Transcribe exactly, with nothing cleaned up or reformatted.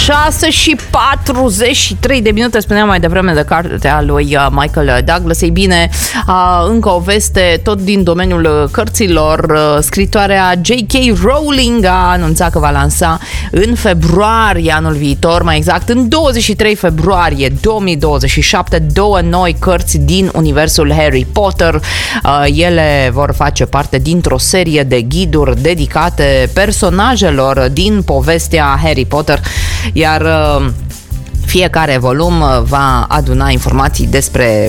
șase și patruzeci și trei de minute, spuneam mai devreme de cartea lui Michael Douglas. Ei bine, încă o veste tot din domeniul cărților. Scritoarea J K. Rowling a anunțat că va lansa în februarie anul viitor, mai exact în douăzeci și trei februarie două mii douăzeci și șapte, două noi cărți din universul Harry Potter. Ele vor face parte dintr-o serie de ghiduri dedicate personajelor din povestea Harry Potter, iar fiecare volum va aduna informații despre